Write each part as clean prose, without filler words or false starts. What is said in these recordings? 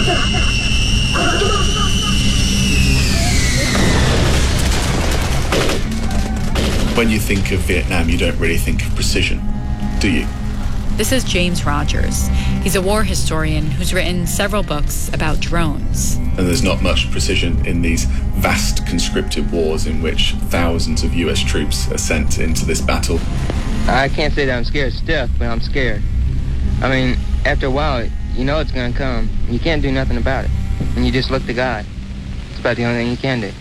When you think of Vietnam, you don't really think of precision, do you? This is James Rogers. He's a war historian who's written several books about drones. And there's not much precision in these vast conscriptive wars in which thousands of US troops are sent into this battle. I can't say that I'm scared stiff, but I'm scared. I mean, after a while, you know it's going to come. You can't do nothing about it. And you just look to God. It's about the only thing you can do.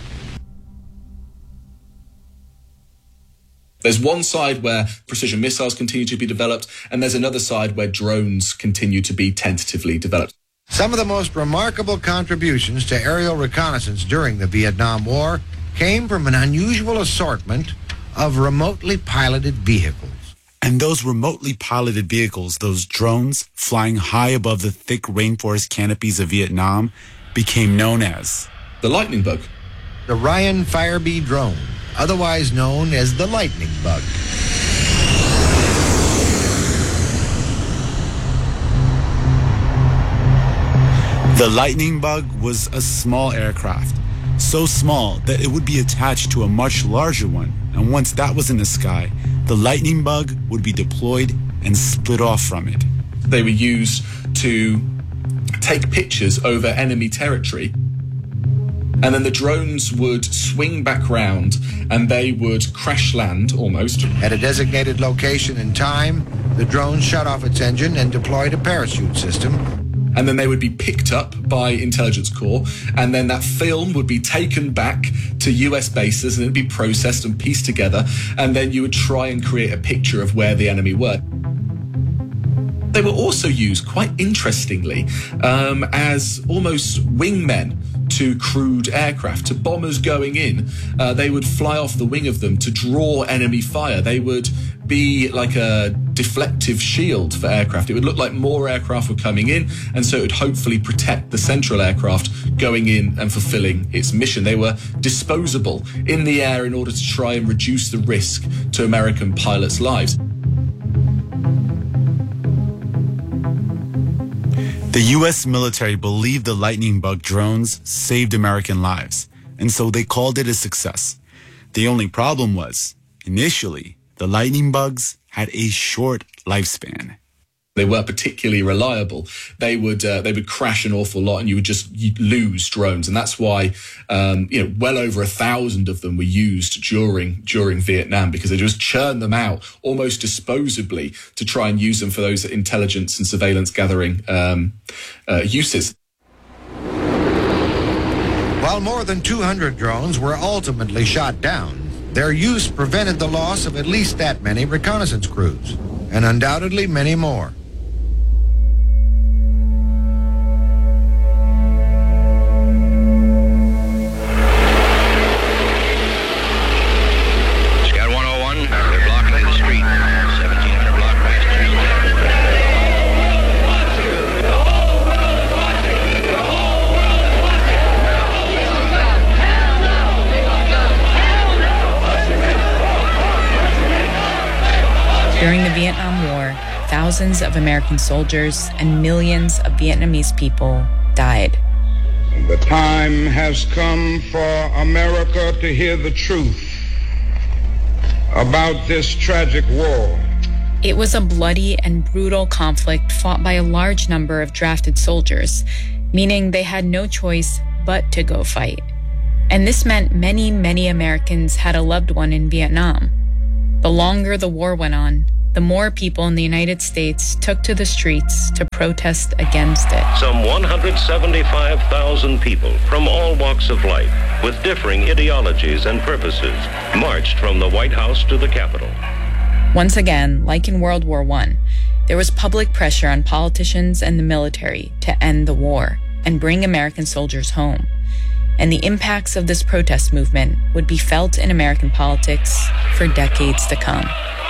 There's one side where precision missiles continue to be developed, and there's another side where drones continue to be tentatively developed. Some of the most remarkable contributions to aerial reconnaissance during the Vietnam War came from an unusual assortment of remotely piloted vehicles. And those remotely piloted vehicles, those drones flying high above the thick rainforest canopies of Vietnam, became known as the Lightning Bug. The Ryan Firebee drone, otherwise known as the Lightning Bug. The Lightning Bug was a small aircraft, so small that it would be attached to a much larger one, and once that was in the sky, the Lightning Bug would be deployed and split off from it. They were used to take pictures over enemy territory, and then the drones would swing back round and they would crash land almost. At a designated location and time, the drone shut off its engine and deployed a parachute system. And then they would be picked up by Intelligence Corps, and then that film would be taken back to US bases and it'd be processed and pieced together, and then you would try and create a picture of where the enemy were. They were also used, quite interestingly, as almost wingmen to crewed aircraft, to bombers going in. They would fly off the wing of them to draw enemy fire. They would be like a deflective shield for aircraft. It would look like more aircraft were coming in, and so it would hopefully protect the central aircraft going in and fulfilling its mission. They were disposable in the air in order to try and reduce the risk to American pilots' lives. The U.S. military believed the Lightning Bug drones saved American lives, and so they called it a success. The only problem was, initially, the Lightning Bugs had a short lifespan. They weren't particularly reliable. They would crash an awful lot, and you'd lose drones, and that's why well over 1,000 of them were used during Vietnam, because they just churned them out almost disposably to try and use them for those intelligence and surveillance gathering uses. While more than 200 drones were ultimately shot down, their use prevented the loss of at least that many reconnaissance crews, and undoubtedly many more. During the Vietnam War, thousands of American soldiers and millions of Vietnamese people died. The time has come for America to hear the truth about this tragic war. It was a bloody and brutal conflict fought by a large number of drafted soldiers, meaning they had no choice but to go fight. And this meant many, many Americans had a loved one in Vietnam. The longer the war went on, the more people in the United States took to the streets to protest against it. Some 175,000 people from all walks of life, with differing ideologies and purposes, marched from the White House to the Capitol. Once again, like in World War I, there was public pressure on politicians and the military to end the war and bring American soldiers home. And the impacts of this protest movement would be felt in American politics for decades to come.